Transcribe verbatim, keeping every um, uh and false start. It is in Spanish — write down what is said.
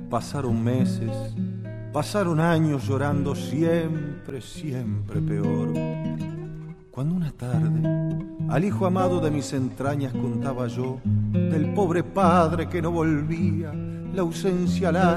Pasaron meses, pasaron años llorando siempre, siempre peor. Cuando una tarde al hijo amado de mis entrañas contaba yo del pobre padre que no volvía, la ausencia larga